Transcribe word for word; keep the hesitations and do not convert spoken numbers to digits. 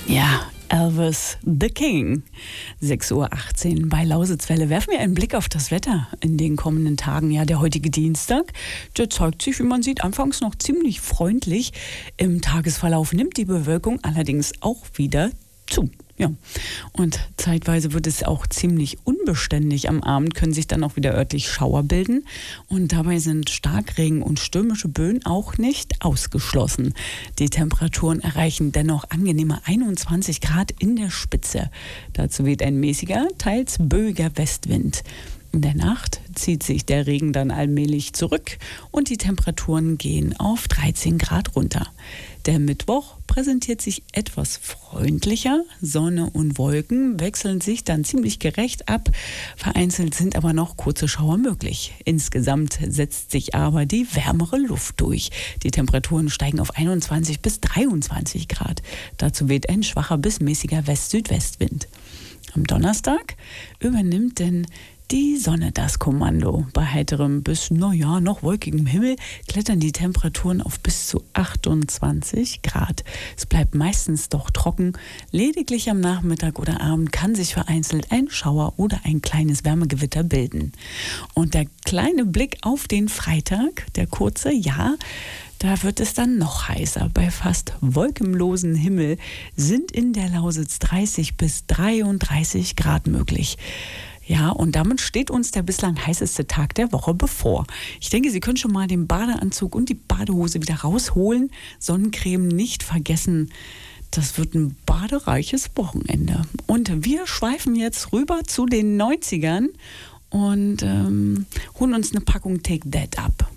Ja, Elvis the King. sechs Uhr achtzehn bei Lausitzwelle. Werfen wir einen Blick auf das Wetter in den kommenden Tagen. Ja, der heutige Dienstag, der zeigt sich, wie man sieht, anfangs noch ziemlich freundlich. Im Tagesverlauf nimmt die Bewölkung allerdings auch wieder zu. Ja, und zeitweise wird es auch ziemlich unbeständig. Am Abend können sich dann auch wieder örtlich Schauer bilden. Und dabei sind Starkregen und stürmische Böen auch nicht ausgeschlossen. Die Temperaturen erreichen dennoch angenehme einundzwanzig Grad in der Spitze. Dazu weht ein mäßiger, teils böiger Westwind. In der Nacht zieht sich der Regen dann allmählich zurück und die Temperaturen gehen auf dreizehn Grad runter. Der Mittwoch präsentiert sich etwas freundlicher. Sonne und Wolken wechseln sich dann ziemlich gerecht ab. Vereinzelt sind aber noch kurze Schauer möglich. Insgesamt setzt sich aber die wärmere Luft durch. Die Temperaturen steigen auf einundzwanzig bis dreiundzwanzig Grad. Dazu weht ein schwacher bis mäßiger West-Südwestwind. Am Donnerstag übernimmt denn die Sonne das Kommando. Bei heiterem bis, naja, noch wolkigem Himmel klettern die Temperaturen auf bis zu achtundzwanzig Grad. Es bleibt meistens doch trocken. Lediglich am Nachmittag oder Abend kann sich vereinzelt ein Schauer oder ein kleines Wärmegewitter bilden. Und der kleine Blick auf den Freitag, der kurze, ja, da wird es dann noch heißer. Bei fast wolkenlosem Himmel sind in der Lausitz dreißig bis dreiunddreißig Grad möglich. Ja, und damit steht uns der bislang heißeste Tag der Woche bevor. Ich denke, Sie können schon mal den Badeanzug und die Badehose wieder rausholen. Sonnencreme nicht vergessen. Das wird ein badereiches Wochenende. Und wir schweifen jetzt rüber zu den neunzigern und ähm, holen uns eine Packung Take That ab.